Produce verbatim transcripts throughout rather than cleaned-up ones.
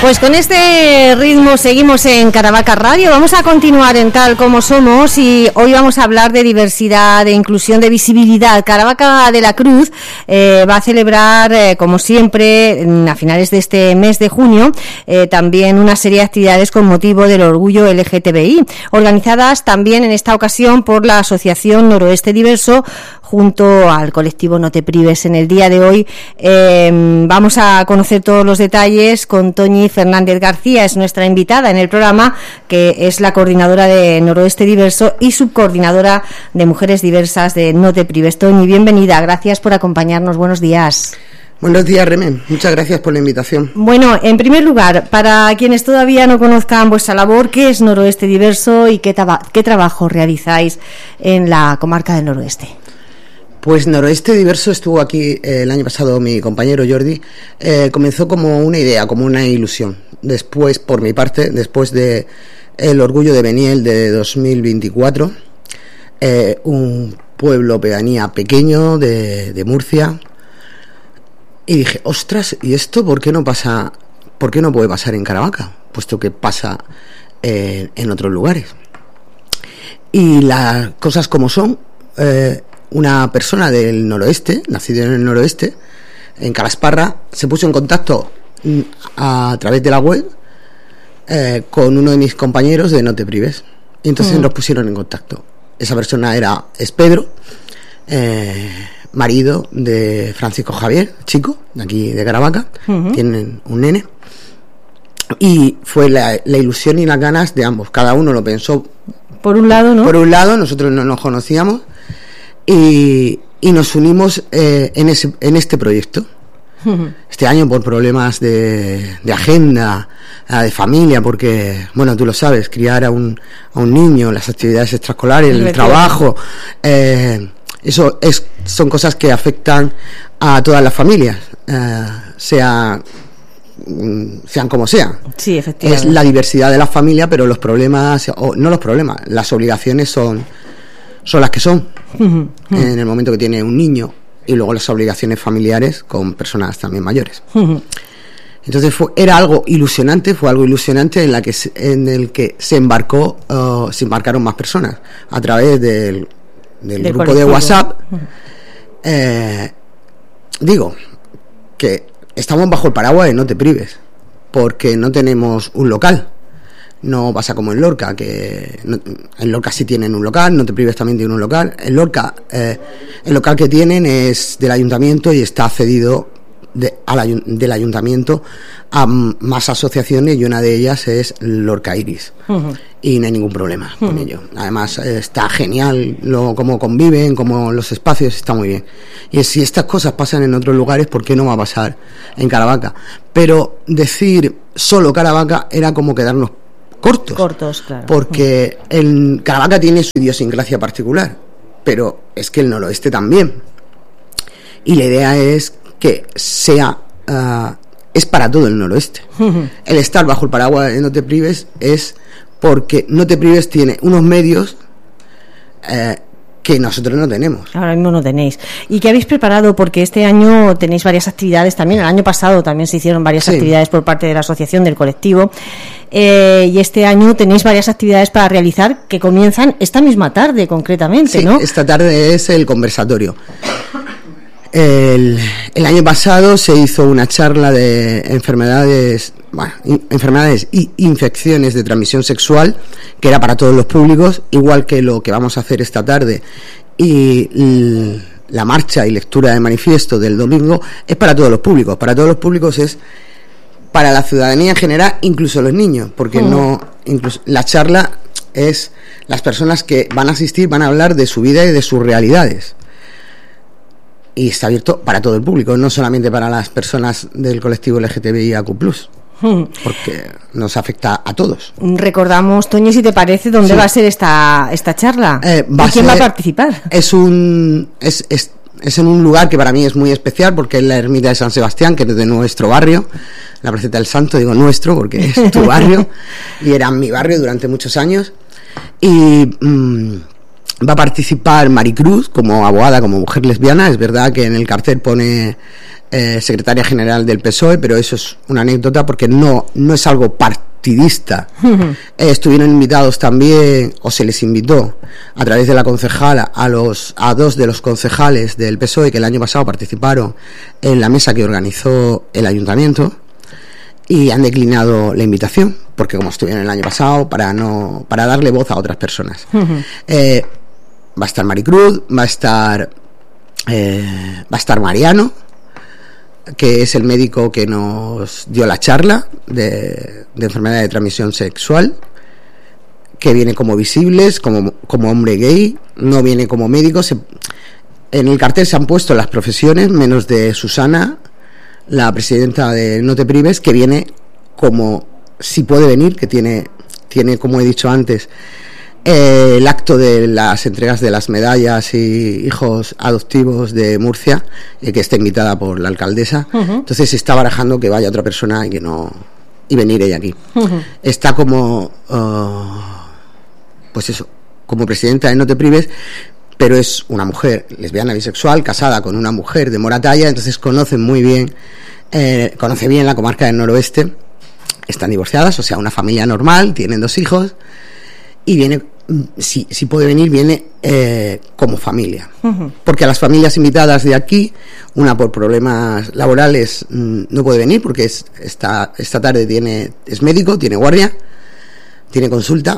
Pues con este ritmo seguimos en Caravaca Radio. Vamos a continuar en Tal Como Somos y hoy vamos a hablar de diversidad, de inclusión, de visibilidad. Caravaca de la Cruz eh, va a celebrar, eh, como siempre, a finales de este mes de junio, eh, también una serie de actividades con motivo del orgullo L G T B I, organizadas también en esta ocasión por la Asociación Noroeste Diverso, junto al colectivo No Te Prives. En el día de hoy eh, vamos a conocer todos los detalles con Toñi Fernández García, es nuestra invitada en el programa, que es la coordinadora de Noroeste Diverso y subcoordinadora de Mujeres Diversas de No Te Prives. Toñi, bienvenida, gracias por acompañarnos, buenos días. Buenos días, Remen. Muchas gracias por la invitación. Bueno, en primer lugar, para quienes todavía no conozcan vuestra labor, ¿qué es Noroeste Diverso y qué, taba- qué trabajo realizáis en la comarca del Noroeste? Pues Noroeste Diverso estuvo aquí eh, el año pasado, mi compañero Jordi, eh, comenzó como una idea, como una ilusión. Después, por mi parte, después de el Orgullo de Beniel de dos mil veinticuatro, eh, un pueblo pedanía pequeño de, de Murcia, y dije, ostras, ¿y esto por qué no pasa, por qué no puede pasar en Caravaca? Puesto que pasa eh, en otros lugares. Y las cosas como son, eh, una persona del noroeste, nacido en el noroeste, en Calasparra, se puso en contacto a, a través de la web eh, con uno de mis compañeros de No Te Prives. Y entonces mm. nos pusieron en contacto. Esa persona era, es Pedro, eh, marido de Francisco Javier, chico, de aquí de Caravaca, uh-huh. tienen un nene. Y fue la, la ilusión y las ganas de ambos. Cada uno lo pensó por un lado, ¿no? Por un lado, nosotros no nos conocíamos. Y, y nos unimos eh, en, ese, en este proyecto. Uh-huh. Este año por problemas de, de agenda, de familia, porque, bueno, tú lo sabes, criar a un, a un niño, las actividades extraescolares, el, el trabajo, eh, eso es, son cosas que afectan a todas las familias, eh, sea, sean como sean. Sí, efectivamente. Es la diversidad de la familia, pero los problemas, o no los problemas, las obligaciones son, son las que son. Uh-huh. En el momento que tiene un niño, y luego las obligaciones familiares con personas también mayores. Uh-huh. Entonces fue, era algo ilusionante, fue algo ilusionante en la que se, en el que se embarcó, uh, se embarcaron más personas a través del, del grupo colectivo de WhatsApp. Uh-huh. Eh, digo que estamos bajo el paraguas de No Te Prives, porque no tenemos un local. No pasa como en Lorca, que no, en Lorca sí tienen un local, No Te Prives también tiene un local. En Lorca, eh, el local que tienen es del ayuntamiento y está cedido de, al, del ayuntamiento a más asociaciones, y una de ellas es Lorca Iris. Uh-huh. Y no hay ningún problema uh-huh. con ello. Además, eh, está genial lo, cómo conviven, cómo los espacios, está muy bien. Y si estas cosas pasan en otros lugares, ¿por qué no va a pasar en Caravaca? Pero decir solo Caravaca era como quedarnos cortos, cortos, claro. Porque el Caravaca tiene su idiosincrasia particular, pero es que el noroeste también. Y la idea es que sea, uh, es para todo el noroeste. Uh-huh. El estar bajo el paraguas de No Te Prives es porque No Te Prives tiene unos medios eh, que nosotros no tenemos. Ahora mismo no tenéis. ¿Y qué habéis preparado? Porque este año tenéis varias actividades también. El año pasado también se hicieron varias sí. actividades por parte de la asociación, del colectivo. Eh, y este año tenéis varias actividades para realizar que comienzan esta misma tarde, concretamente, sí, ¿no? Esta tarde es el conversatorio. El, el año pasado se hizo una charla de enfermedades, bueno, in, enfermedades y infecciones de transmisión sexual, que era para todos los públicos, igual que lo que vamos a hacer esta tarde, y l, la marcha y lectura de manifiesto del domingo es para todos los públicos. Para todos los públicos es para la ciudadanía en general, incluso los niños, porque uh-huh. no, incluso la charla es, las personas que van a asistir van a hablar de su vida y de sus realidades. Y está abierto para todo el público, no solamente para las personas del colectivo L G T B I A Q plus, porque nos afecta a todos. Recordamos, Toñi, si te parece, ¿dónde sí. va a ser esta esta charla? Eh, ¿Y quién va a participar? Es un es, es, es en un lugar que para mí es muy especial, porque es la ermita de San Sebastián, que es de nuestro barrio, la Placeta del Santo, digo nuestro porque es tu barrio, y era mi barrio durante muchos años. Y mmm, va a participar Maricruz como abogada, como mujer lesbiana. Es verdad que en el cartel pone eh, secretaria general del P S O E, pero eso es una anécdota porque no, no es algo partidista. Uh-huh. Eh, estuvieron invitados también, o se les invitó a través de la concejala a los a dos de los concejales del P S O E que el año pasado participaron en la mesa que organizó el ayuntamiento, y han declinado la invitación porque como estuvieron el año pasado, para no para darle voz a otras personas. Uh-huh. eh, va a estar Maricruz, va a estar eh, va a estar Mariano, que es el médico que nos dio la charla de, de enfermedad de transmisión sexual, que viene como visibles, como, como hombre gay, no viene como médico. Se, en el cartel se han puesto las profesiones, menos de Susana, la presidenta de No Te Prives, que viene como, si puede venir, que tiene, tiene como he dicho antes, Eh, el acto de las entregas de las medallas y hijos adoptivos de Murcia, eh, que está invitada por la alcaldesa. Uh-huh. Entonces se está barajando que vaya otra persona y que no y venir ella aquí. Uh-huh. Está como uh, pues eso, como presidenta de No Te Prives, pero es una mujer lesbiana, bisexual, casada con una mujer de Moratalla, entonces conoce muy bien eh, conoce bien la comarca del noroeste. Están divorciadas, o sea, una familia normal, tienen dos hijos, y viene, si, si puede venir, viene eh, como familia. Uh-huh. Porque a las familias invitadas de aquí, una por problemas laborales mmm, no puede venir, porque es, esta, esta tarde tiene es médico, tiene guardia, tiene consulta,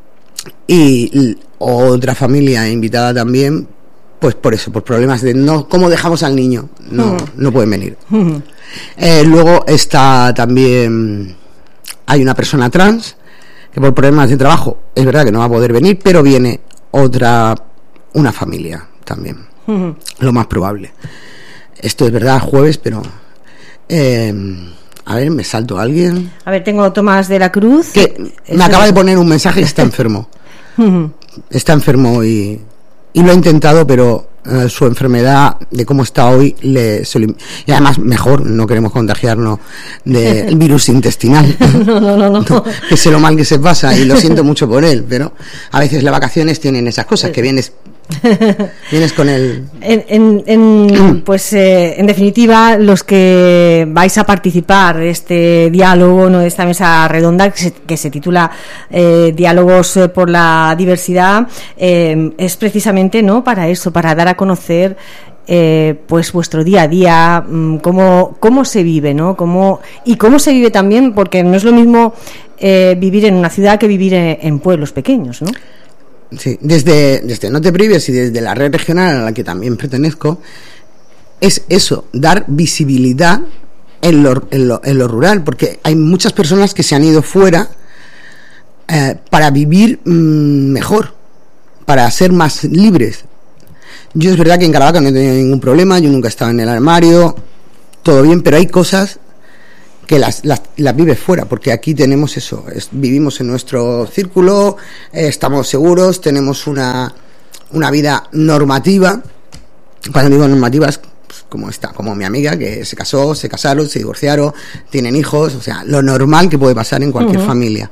y, y otra familia invitada también, pues por eso, por problemas de no cómo dejamos al niño, no, uh-huh. no pueden venir. Uh-huh. Eh, luego está también, hay una persona trans que por problemas de trabajo es verdad que no va a poder venir, pero viene otra, una familia también, uh-huh. lo más probable. Esto es verdad, jueves, pero eh, a ver, me salto a alguien. A ver, tengo a Tomás de la Cruz, que me ¿Eso? acaba de poner un mensaje que está enfermo. Uh-huh. Está enfermo y, y lo ha intentado, pero Uh, su enfermedad, de cómo está hoy, le, se lo, y además mejor, no queremos contagiarnos del virus intestinal. no, no, no, no. no, que sé lo mal que se pasa y lo siento mucho por él, pero a veces las vacaciones tienen esas cosas, que vienes vienes con el en, en, en pues eh, en definitiva, los que vais a participar de este diálogo, no de esta mesa redonda que se, que se titula eh, Diálogos por la Diversidad, eh, es precisamente no para eso, para dar a conocer eh, pues vuestro día a día, cómo cómo se vive, no, cómo y cómo se vive también, porque no es lo mismo eh, vivir en una ciudad que vivir en, en pueblos pequeños, ¿no? Sí, desde, desde No Te Prives y desde la red regional a la que también pertenezco, es eso, dar visibilidad en lo, en lo, en lo rural, porque hay muchas personas que se han ido fuera eh, para vivir mmm, mejor, para ser más libres. Yo es verdad que en Caravaca no he tenido ningún problema, yo nunca he estado en el armario, todo bien, pero hay cosas que las, las, las vives fuera, porque aquí tenemos eso, es, vivimos en nuestro círculo, eh, estamos seguros, tenemos una, una vida normativa. Cuando digo normativa es pues, como esta, como mi amiga que se casó, se casaron, se divorciaron, tienen hijos, o sea, lo normal que puede pasar en cualquier uh-huh. familia.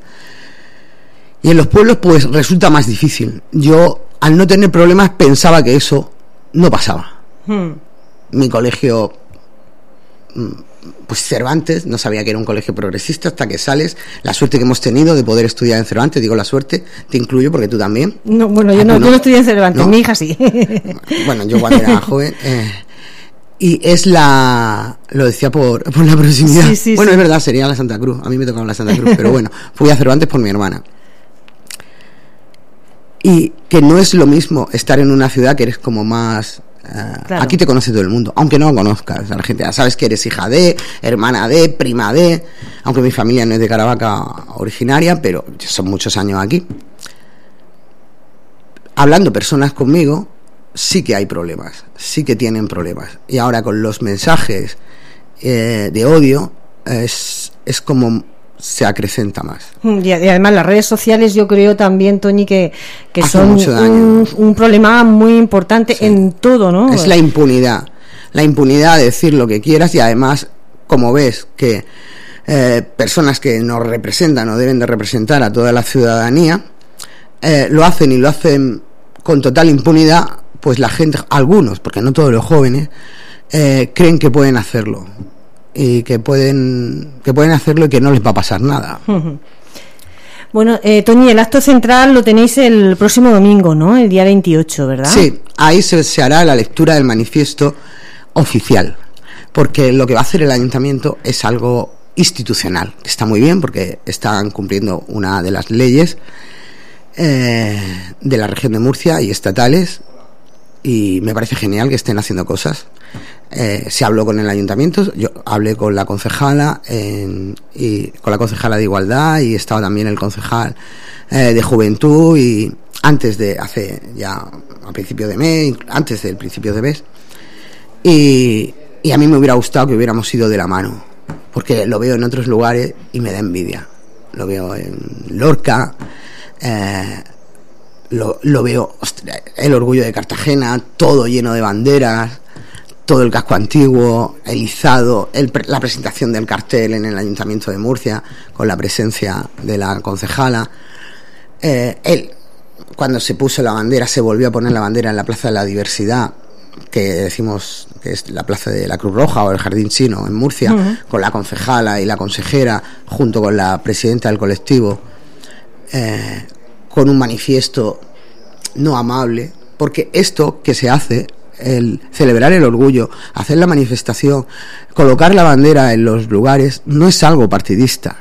Y en los pueblos pues resulta más difícil. Yo, al no tener problemas, pensaba que eso no pasaba. Uh-huh. Mi colegio, pues Cervantes, no sabía que era un colegio progresista hasta que sales. La suerte que hemos tenido de poder estudiar en Cervantes, digo la suerte, te incluyo porque tú también. No, bueno, yo, ah, no, no, yo no estudié en Cervantes, ¿no? Mi hija sí. Bueno, yo cuando era joven. Eh, y es la, lo decía por, por la proximidad. Sí, sí, bueno, sí. Es verdad, sería la Santa Cruz. A mí me tocaba la Santa Cruz, pero bueno, fui a Cervantes por mi hermana. Y que no es lo mismo estar en una ciudad que eres como más. Uh, claro. Aquí te conoce todo el mundo, aunque no lo conozcas a la gente, ya sabes que eres hija de, hermana de, prima de, aunque mi familia no es de Caravaca originaria, pero son muchos años aquí. Hablando personas conmigo, sí que hay problemas, sí que tienen problemas, y ahora con los mensajes eh, de odio es, es como se acrecenta más. Y además las redes sociales, yo creo también, Toñi, que, que son un, un problema muy importante, sí, en todo, ¿no? Es la impunidad, la impunidad de decir lo que quieras, y además, como ves que eh, personas que nos representan o deben de representar a toda la ciudadanía eh, lo hacen y lo hacen con total impunidad, pues la gente, algunos, porque no todos los jóvenes, eh, creen que pueden hacerlo y que pueden que pueden hacerlo y que no les va a pasar nada. Uh-huh. Bueno, eh, Toñi, el acto central lo tenéis el próximo domingo, ¿no? El día veintiocho, ¿verdad? Sí, ahí se, se hará la lectura del manifiesto oficial, porque lo que va a hacer el ayuntamiento es algo institucional, que está muy bien porque están cumpliendo una de las leyes eh, de la región de Murcia y estatales, y me parece genial que estén haciendo cosas. Eh, se habló con el ayuntamiento, yo hablé con la concejala en, y con la concejala de Igualdad, y estaba también el concejal eh, de Juventud, y antes de hace ya a principio de mes, antes del principio de mes, y, y a mí me hubiera gustado que hubiéramos ido de la mano, porque lo veo en otros lugares y me da envidia. Lo veo en Lorca, eh, lo, lo veo, ostras, el orgullo de Cartagena, todo lleno de banderas, todo el casco antiguo, el izado, el, la presentación del cartel en el Ayuntamiento de Murcia, con la presencia de la concejala. Eh, él, cuando se puso la bandera, se volvió a poner la bandera en la Plaza de la Diversidad, que decimos que es la Plaza de la Cruz Roja o el Jardín Chino en Murcia, uh-huh. con la concejala y la consejera, junto con la presidenta del colectivo, eh, con un manifiesto no amable, porque esto que se hace, el celebrar el orgullo, hacer la manifestación, colocar la bandera en los lugares, no es algo partidista,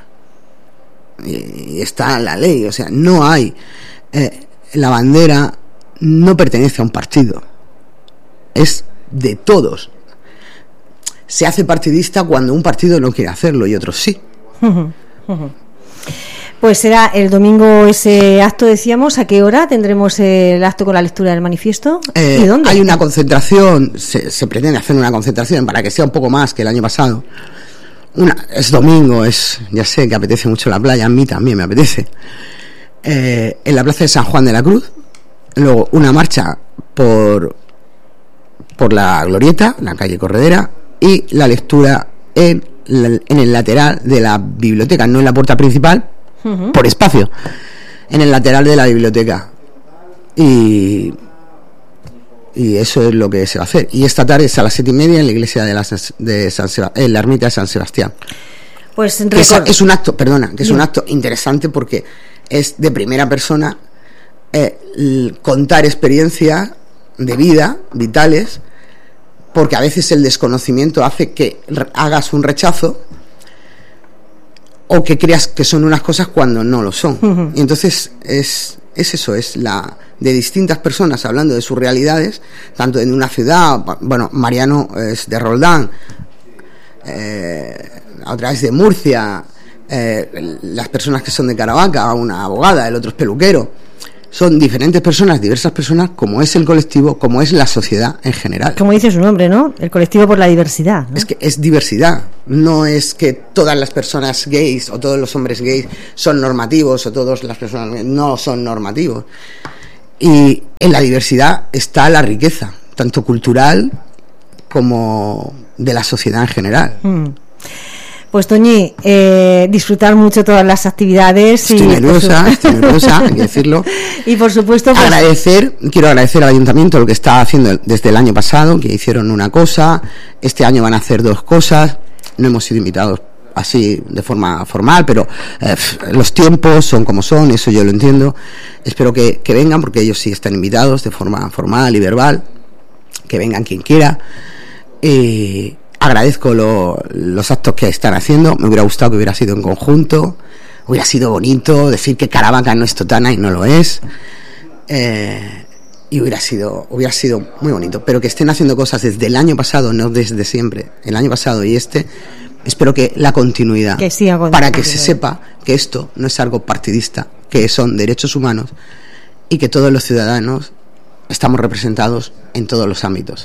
y está en la ley, o sea, no hay eh, la bandera no pertenece a un partido, es de todos. Se hace partidista cuando un partido no quiere hacerlo y otros sí. Uh-huh, uh-huh. Pues será el domingo ese acto, decíamos. ¿A qué hora tendremos el acto con la lectura del manifiesto? Eh, ¿Y dónde? Hay una concentración, se, se pretende hacer una concentración para que sea un poco más que el año pasado. Una, es domingo, es ya sé que apetece mucho la playa, a mí también me apetece. Eh, en la plaza de San Juan de la Cruz, luego una marcha por por la Glorieta, la calle Corredera, y la lectura en, la, en el lateral de la biblioteca, no en la puerta principal, uh-huh. por espacio, en el lateral de la biblioteca. Y, y eso es lo que se va a hacer. Y esta tarde es a las siete y media en la iglesia de, la, de San Seba, en la ermita de San Sebastián. Pues que es, es un acto, perdona, que es un acto interesante porque es de primera persona, eh, l, contar experiencias de vida, vitales, porque a veces el desconocimiento hace que hagas un rechazo o que creas que son unas cosas cuando no lo son. Uh-huh. Y entonces es, es eso, es la de distintas personas hablando de sus realidades, tanto en una ciudad, bueno, Mariano es de Roldán, eh, otra es de Murcia, eh, las personas que son de Caravaca, una abogada, el otro es peluquero. Son diferentes personas, diversas personas, como es el colectivo, como es la sociedad en general. Como dice su nombre, ¿no? El colectivo por la diversidad, ¿no? Es que es diversidad, no es que todas las personas gays o todos los hombres gays son normativos o todas las personas no son normativos. Y en la diversidad está la riqueza, tanto cultural como de la sociedad en general. Mm. Pues Toñi, eh, disfrutar mucho todas las actividades. Estoy y, nerviosa, su... estoy nerviosa, hay que decirlo. Y por supuesto... Pues... Agradecer, quiero agradecer al Ayuntamiento lo que está haciendo desde el año pasado, que hicieron una cosa, este año van a hacer dos cosas, no hemos sido invitados así de forma formal, pero eh, los tiempos son como son, eso yo lo entiendo. Espero que, que vengan, porque ellos sí están invitados de forma formal y verbal, que vengan quien quiera. Eh, Agradezco lo, los actos que están haciendo. Me hubiera gustado que hubiera sido en conjunto. Hubiera sido bonito decir que Caravaca no es Totana y no lo es. Eh, y hubiera sido, hubiera sido muy bonito. Pero que estén haciendo cosas desde el año pasado, no desde siempre. El año pasado y este, espero que la continuidad. Que siga con para que se sepa que esto no es algo partidista, que son derechos humanos y que todos los ciudadanos estamos representados en todos los ámbitos.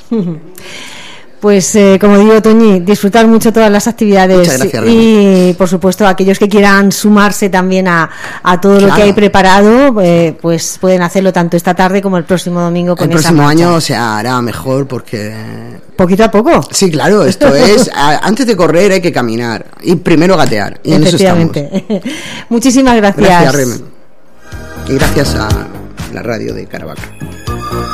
Pues eh, como digo, Toñi, disfrutar mucho todas las actividades. Muchas gracias, y por supuesto aquellos que quieran sumarse también a, a todo claro. lo que hay preparado, eh, pues pueden hacerlo tanto esta tarde como el próximo domingo con el esa próximo marcha. año se hará mejor porque poquito a poco. Sí, claro, esto es a, antes de correr hay que caminar y primero gatear y en eso estamos. Muchísimas gracias. Gracias, Remen. Y gracias a la radio de Caravaca.